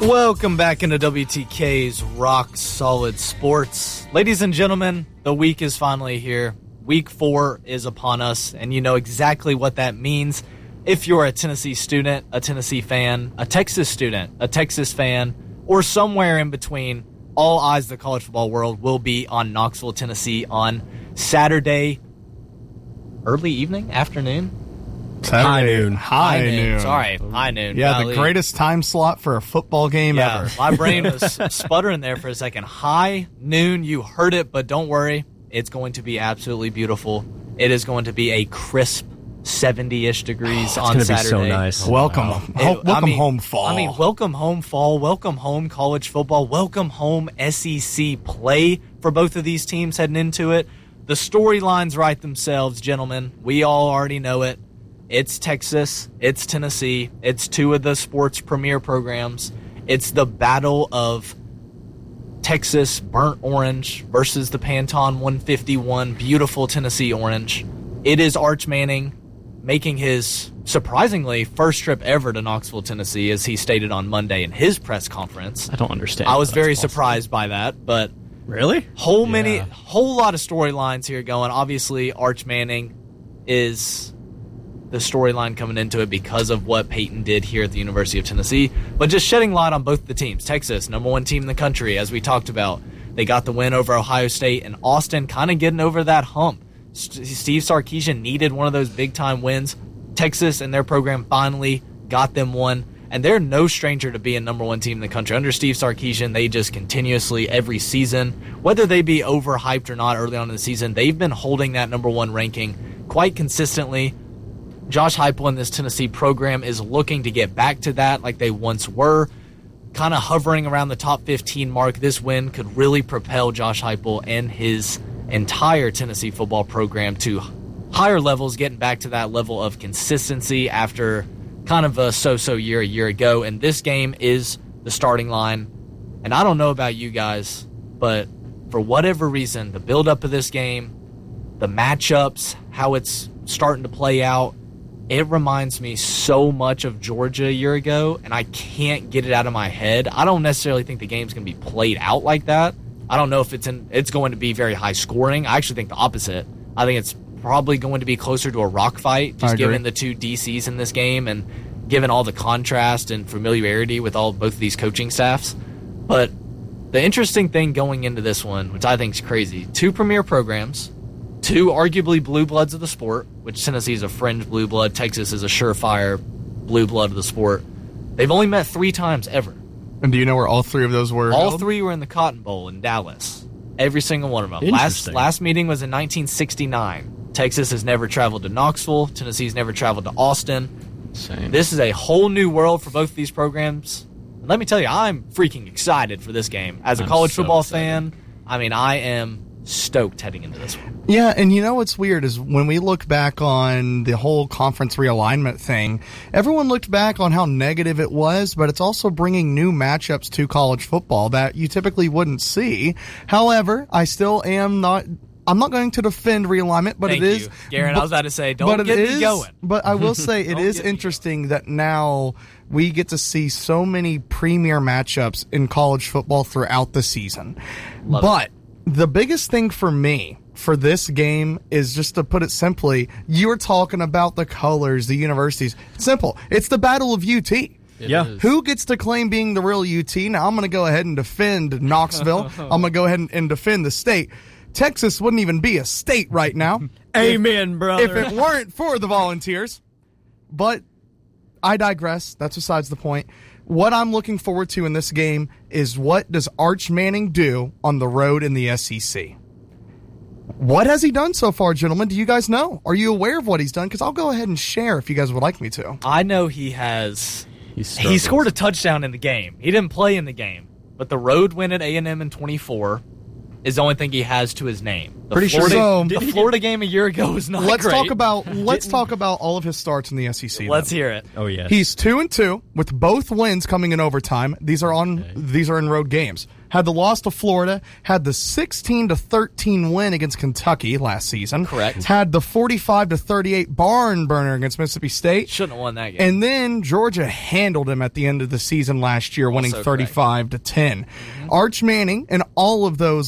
Welcome back into WTK's Rock Solid Sports. Ladies and gentlemen, the week is finally here. Week 4 is upon us, and you know exactly what that means. If you're a Tennessee student, a Tennessee fan, a Texas student, a Texas fan, or somewhere in between, all eyes of the college football world will be on Knoxville, Tennessee on Saturday, early evening, afternoon? Saturday. High noon. Sorry, high noon. Yeah, Golly. the greatest time slot for a football game ever. My brain was sputtering there for a second. High noon, you heard it, but don't worry. It's going to be absolutely beautiful. It is going to be a crisp 70-ish degrees on Saturday. It's going to be so nice. Welcome home, fall. I mean, welcome home, fall. Welcome home, college football. Welcome home, SEC play for both of these teams heading into it. The storylines write themselves, gentlemen. We all already know it. It's Texas, it's Tennessee, it's two of the sports premier programs. It's the battle of Texas burnt orange versus the Pantone 151 beautiful Tennessee orange. It is Arch Manning making his, surprisingly, first trip ever to Knoxville, Tennessee, as he stated on Monday in his press conference. I don't understand. I was very surprised by that, but really? Whole lot of storylines here going. Obviously, Arch Manning is the storyline coming into it because of what Peyton did here at the University of Tennessee, but just shedding light on both the teams. Texas, number 1 team in the country, as we talked about. They got the win over Ohio State, and Austin kind of getting over that hump. Steve Sarkisian needed one of those big-time wins. Texas and their program finally got them one, and they're no stranger to being number 1 team in the country. Under Steve Sarkisian, they just continuously, every season, whether they be overhyped or not early on in the season, they've been holding that number 1 ranking quite consistently. Josh Heupel in this Tennessee program is looking to get back to that like they once were, kind of hovering around the top 15 mark. This win could really propel Josh Heupel and his entire Tennessee football program to higher levels, getting back to that level of consistency after kind of a so-so year a year ago. And this game is the starting line. And I don't know about you guys, but for whatever reason, the build-up of this game, the matchups, how it's starting to play out, it reminds me so much of Georgia a year ago, and I can't get it out of my head. I don't necessarily think the game's going to be played out like that. I don't know if it's going to be very high scoring. I actually think the opposite. I think it's probably going to be closer to a rock fight, just given the two DCs in this game and given all the contrast and familiarity with both of these coaching staffs. But the interesting thing going into this one, which I think is crazy, 2 premier programs, 2 arguably blue bloods of the sport, which Tennessee is a fringe blue blood, Texas is a surefire blue blood of the sport. They've only met 3 times ever. And do you know where all 3 of those were? All held? 3 were in the Cotton Bowl in Dallas. Every single one of them. Interesting. Last meeting was in 1969. Texas has never traveled to Knoxville. Tennessee's never traveled to Austin. Insane. This is a whole new world for both of these programs. And let me tell you, I'm freaking excited for this game. As a college football fan, I mean, I am stoked heading into this one. Yeah, and you know what's weird is when we look back on the whole conference realignment thing, everyone looked back on how negative it was, but it's also bringing new matchups to college football that you typically wouldn't see. However, I'm not going to defend realignment, but Thank it is. you. Garen, I was about to say, don't get me going. But I will say it is interesting that now we get to see so many premier matchups in college football throughout the season. But the biggest thing for me for this game is, just to put it simply, you're talking about the colors, the universities. It's simple. It's the battle of UT. Yeah. Who gets to claim being the real UT? Now, I'm going to go ahead and defend Knoxville. I'm going to go ahead and defend the state. Texas wouldn't even be a state right now. Amen, brother. If it weren't for the Volunteers. But I digress. That's besides the point. What I'm looking forward to in this game is, what does Arch Manning do on the road in the SEC? What has he done so far, gentlemen? Do you guys know? Are you aware of what he's done? Because I'll go ahead and share if you guys would like me to. I know he has. He scored a touchdown in the game. He didn't play in the game, but the road win at A&M in 24 is the only thing he has to his name. The Florida game a year ago was not great. Let's talk about all of his starts in the SEC. Let's hear it. Oh yeah. He's 2-2 with both wins coming in overtime. These are in road games. had the loss to Florida, had the 16-13 win against Kentucky last season. Correct. Had the 45-38 barn burner against Mississippi State. Shouldn't have won that game. And then Georgia handled him at the end of the season last year, winning 35-10. Mm-hmm. Arch Manning, in all of those,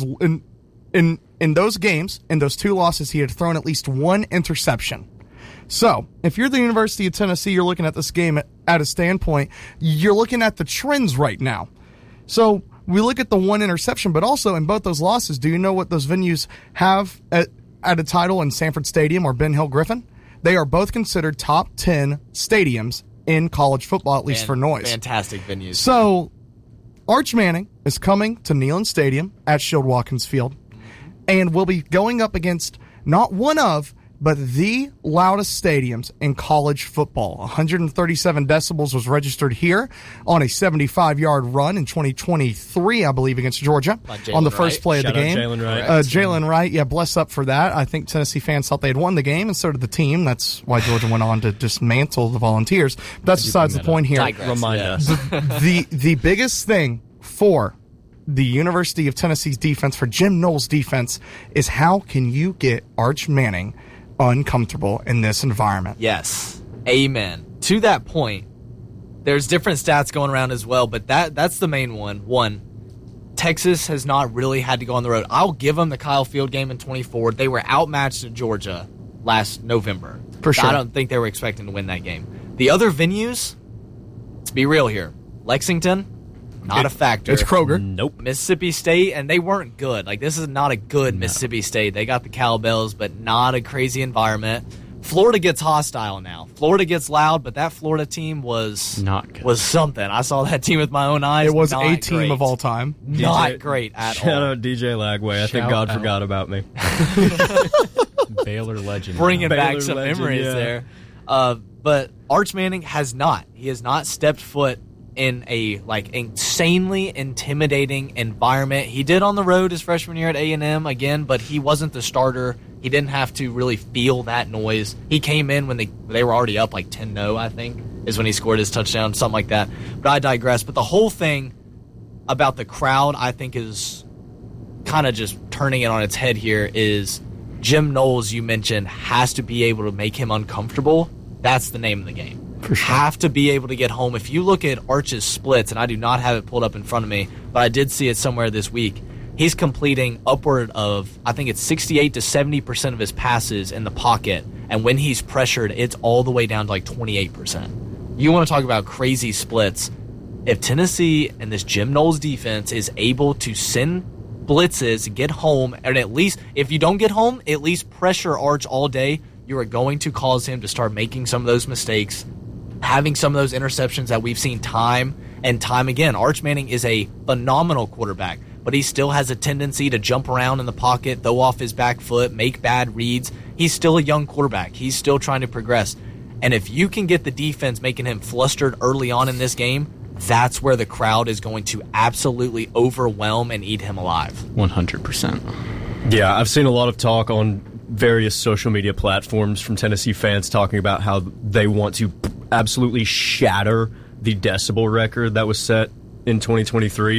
in those games, in those two losses, he had thrown at least one interception. So, if you're the University of Tennessee, you're looking at this game at a standpoint, you're looking at the trends right now. So, we look at the one interception, but also in both those losses, do you know what those venues have at a title in Sanford Stadium or Ben Hill Griffin? They are both considered top 10 stadiums in college football, at least for noise. Fantastic venues. So, Arch Manning is coming to Neyland Stadium at Shield Watkins Field and will be going up against not one of, but the loudest stadiums in college football. 137 decibels was registered here on a 75-yard run in 2023, I believe, against Georgia on the first play of the game. Jalen Wright. Jalen Wright, yeah, bless up for that. I think Tennessee fans thought they had won the game, and so did the team. That's why Georgia went on to dismantle the Volunteers. But that's besides the point here. Remind us. The biggest thing for the University of Tennessee's defense, for Jim Knowles' defense, is how can you get Arch Manning uncomfortable in this environment? Yes. Amen. To that point, there's different stats going around as well, but that's the main one. One, Texas has not really had to go on the road. I'll give them the Kyle Field game in 24. They were outmatched in Georgia last November. For sure. I don't think they were expecting to win that game. The other venues, let's be real here. Lexington, not a factor. It's Kroger. Nope. Mississippi State, and they weren't good. Like, this is not a good Mississippi State. They got the cowbells, but not a crazy environment. Florida gets hostile now. Florida gets loud, but that Florida team was not good. Was something. I saw that team with my own eyes. It was not a team great. of all time. Not great at Shout all. out DJ Lagway. I think God forgot about me. Baylor legend. Bringing back Baylor some legend, memories yeah. there. But Arch Manning has not. He has not stepped foot in a insanely intimidating environment. He did on the road his freshman year at A&M again, but he wasn't the starter. He didn't have to really feel that noise. He came in when they were already up 10-0, I think, is when he scored his touchdown, something like that. But I digress. But the whole thing about the crowd, I think, is kind of just turning it on its head here is Jim Knowles, you mentioned, has to be able to make him uncomfortable. That's the name of the game. For sure. Have to be able to get home. If you look at Arch's splits, and I do not have it pulled up in front of me, but I did see it somewhere this week, he's completing upward of, I think it's 68 to 70% of his passes in the pocket, and when he's pressured, it's all the way down to 28%. You want to talk about crazy splits. If Tennessee and this Jim Knowles defense is able to send blitzes, get home, and at least, if you don't get home, at least pressure Arch all day, you are going to cause him to start making some of those mistakes, having some of those interceptions that we've seen time and time again. Arch Manning is a phenomenal quarterback, but he still has a tendency to jump around in the pocket, throw off his back foot, make bad reads. He's still a young quarterback. He's still trying to progress. And if you can get the defense making him flustered early on in this game, that's where the crowd is going to absolutely overwhelm and eat him alive. 100%. Yeah, I've seen a lot of talk on various social media platforms from Tennessee fans talking about how they want to absolutely shatter the decibel record that was set in 2023.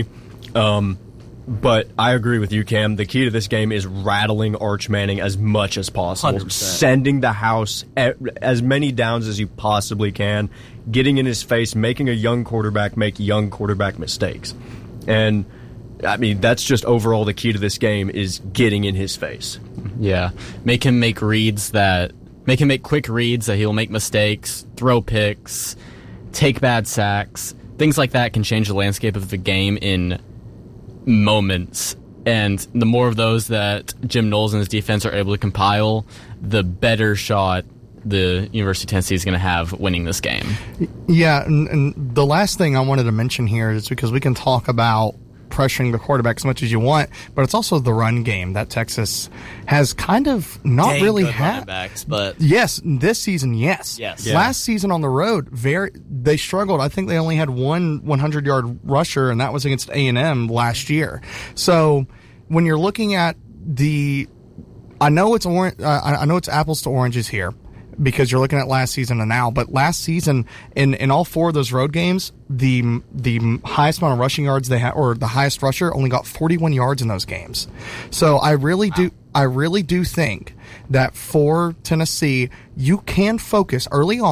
But I agree with you, Cam. The key to this game is rattling Arch Manning as much as possible. 100%. Sending the house as many downs as you possibly can, getting in his face, making a young quarterback make young quarterback mistakes. And, I mean, that's just overall the key to this game is getting in his face. Yeah. Make him make quick reads that he'll make mistakes, throw picks, take bad sacks. Things like that can change the landscape of the game in moments. And the more of those that Jim Knowles and his defense are able to compile, the better shot the University of Tennessee is going to have winning this game. Yeah, and the last thing I wanted to mention here is because we can talk about pressuring the quarterback as much as you want, but it's also the run game that Texas has kind of not Dang really good had. running backs, but Yes, this season, yes. Yes. Yeah. Last season on the road, they struggled. I think they only had one 100-yard rusher, and that was against A&M last year. So when you're looking at I know it's apples to oranges here, because you're looking at last season and now. But last season, in all 4 of those road games, the highest amount of rushing yards they had, or the highest rusher, only got 41 yards in those games. So I really do think that for Tennessee, you can focus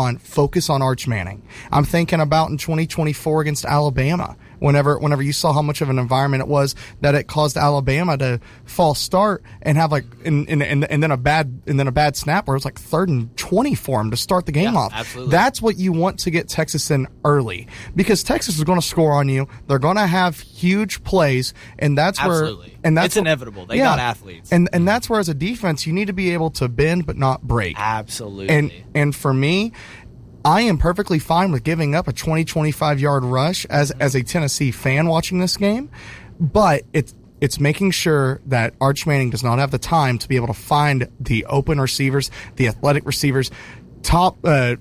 on Arch Manning. I'm thinking about in 2024 against Alabama. Whenever you saw how much of an environment it was that it caused Alabama to false start and have and then a bad snap where it was like 3rd and 20 for them to start the game off. Absolutely. That's what you want to get Texas in early, because Texas is going to score on you. They're going to have huge plays, and that's it's inevitable. They got athletes, and that's where as a defense you need to be able to bend but not break. Absolutely. And for me, I am perfectly fine with giving up a 20-25 yard rush as a Tennessee fan watching this game, but it's making sure that Arch Manning does not have the time to be able to find the open receivers, the athletic receivers, top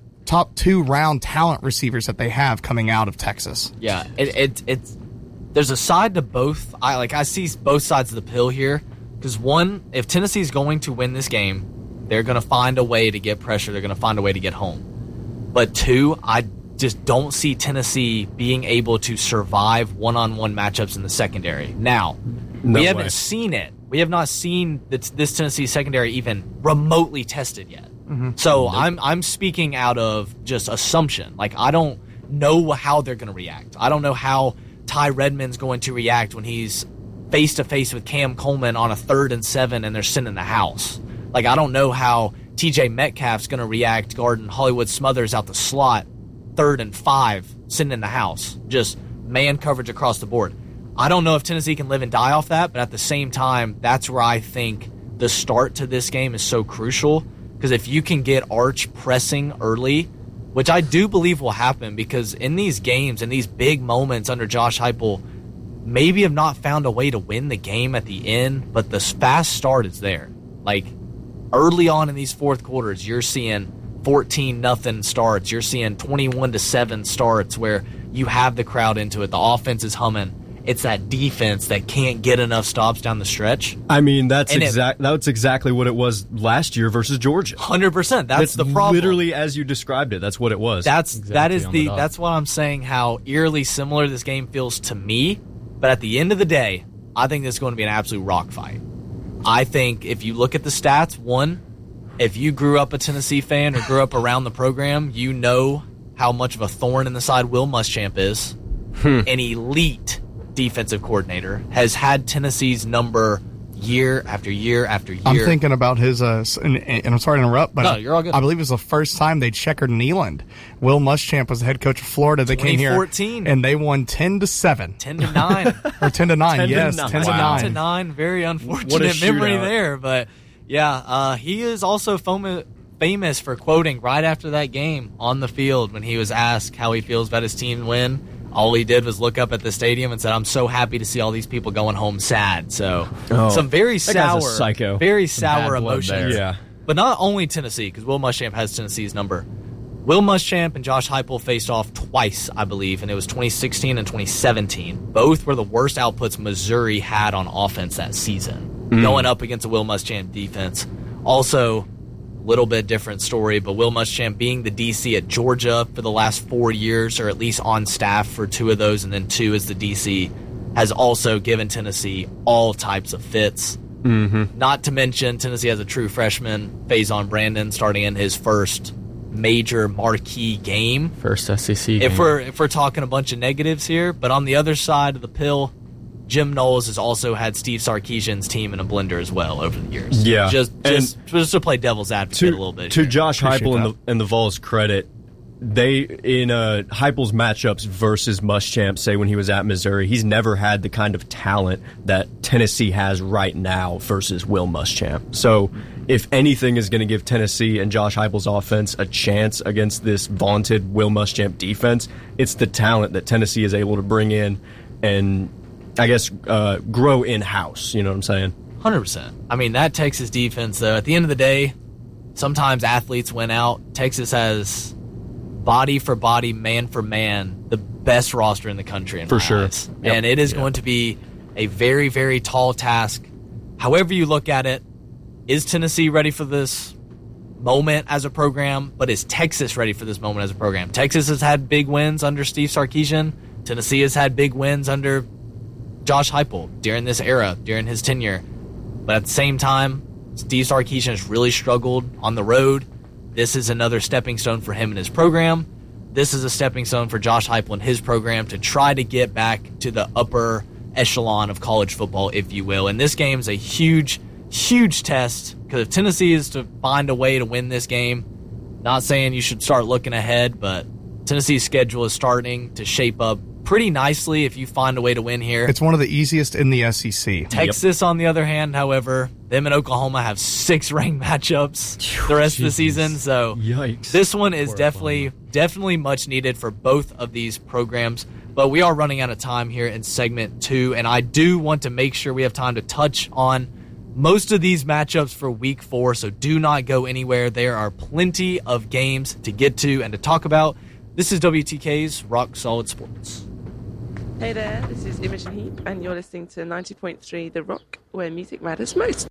2 round talent receivers that they have coming out of Texas. Yeah, it's there's a side to both. I see both sides of the pill here, because one, if Tennessee's going to win this game, they're going to find a way to get pressure. They're going to find a way to get home. But 2, I just don't see Tennessee being able to survive one-on-one matchups in the secondary. Now, we haven't seen it. We have not seen this Tennessee secondary even remotely tested yet. Mm-hmm. So I'm speaking out of just assumption. I don't know how they're going to react. I don't know how Ty Redmond's going to react when he's face-to-face with Cam Coleman on a 3rd and 7 and they're sitting the house. I don't know how TJ Metcalf's going to react guarding Hollywood Smothers out the slot, 3rd and 5, sitting in the house. Just man coverage across the board. I don't know if Tennessee can live and die off that, but at the same time, that's where I think the start to this game is so crucial, because if you can get Arch pressing early, which I do believe will happen, because in these games, in these big moments under Josh Heupel, maybe have not found a way to win the game at the end, but the fast start is there. Early on in these fourth quarters, you're seeing 14-0 starts. You're seeing 21-7 starts where you have the crowd into it. The offense is humming. It's that defense that can't get enough stops down the stretch. I mean, that's exactly what it was last year versus Georgia. 100%. That's the problem. Literally as you described it. That's what it was. That's what I'm saying. How eerily similar this game feels to me. But at the end of the day, I think this is going to be an absolute rock fight. I think if you look at the stats, one, if you grew up a Tennessee fan or grew up around the program, you know how much of a thorn in the side Will Muschamp is. An elite defensive coordinator, has had Tennessee's number year after year after year. I'm thinking about his, and I'm sorry to interrupt, but no, you're all good. I believe it was the first time they checkered Neyland. Will Muschamp was the head coach of Florida. They came here 2014, and they won 10-7, 10-9, or 10-9. Yes, 10-9. 10-9. Very unfortunate memory there, but yeah, he is also famous for quoting right after that game on the field when he was asked how he feels about his team win. All he did was look up at the stadium and said, "I'm so happy to see all these people going home sad." So some very sour emotions. Yeah. But not only Tennessee, because Will Muschamp has Tennessee's number. Will Muschamp and Josh Heupel faced off twice, I believe, and it was 2016 and 2017. Both were the worst outputs Missouri had on offense that season, going up against a Will Muschamp defense. Also, little bit different story, but Will Muschamp being the DC at Georgia for the last 4 years, or at least on staff for 2 of those, and then 2 as the DC, has also given Tennessee all types of fits. Mm-hmm. Not to mention, Tennessee has a true freshman, Faison Brandon, starting in his first major marquee game. First SEC game. If we're talking a bunch of negatives here, but on the other side of the pill, Jim Knowles has also had Steve Sarkisian's team in a blender as well over the years. Yeah. Just to play devil's advocate a little bit. To here. Josh Heupel and the Vols' credit, they, in Heupel's matchups versus Muschamp, say when he was at Missouri, he's never had the kind of talent that Tennessee has right now versus Will Muschamp. So if anything is going to give Tennessee and Josh Heupel's offense a chance against this vaunted Will Muschamp defense, it's the talent that Tennessee is able to bring in and, I guess, grow in-house. You know what I'm saying? 100%. I mean, that Texas defense, though, at the end of the day, sometimes athletes win out. Texas has body for body, man for man, the best roster in the country in my eyes. Yep. And it is going to be a very, very tall task. However you look at it, is Tennessee ready for this? moment as a program, but is Texas ready for this moment as a program? Texas has had big wins under Steve Sarkisian. Tennessee has had big wins under Josh Heupel during this era, during his tenure. But at the same time, Steve Sarkisian has really struggled on the road. This is another stepping stone for him and his program. This is a stepping stone for Josh Heupel and his program to try to get back to the upper echelon of college football, if you will. And this game is a huge, huge test, because if Tennessee is to find a way to win this game, not saying you should start looking ahead, but Tennessee's schedule is starting to shape up pretty nicely if you find a way to win here. It's one of the easiest in the SEC. Texas, on the other hand, however, them and Oklahoma have 6 ranked matchups the rest of the season. So yikes. This one is definitely much needed for both of these programs. But we are running out of time here in segment 2, and I do want to make sure we have time to touch on most of these matchups for week 4, so do not go anywhere. There are plenty of games to get to and to talk about. This is WTK's Rock Solid Sports. Hey there, this is Imogen Heap, and you're listening to 90.3 The Rock, where music matters most.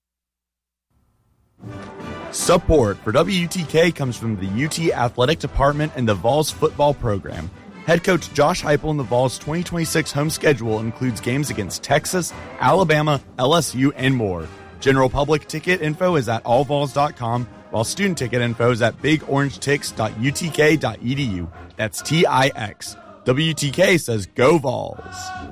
Support for WTK comes from the UT Athletic Department and the Vols football program. Head coach Josh Heupel and the Vols' 2026 home schedule includes games against Texas, Alabama, LSU, and more. General public ticket info is at allvols.com, while student ticket info is at bigorangetics.utk.edu. That's TIX. WTK says go Vols.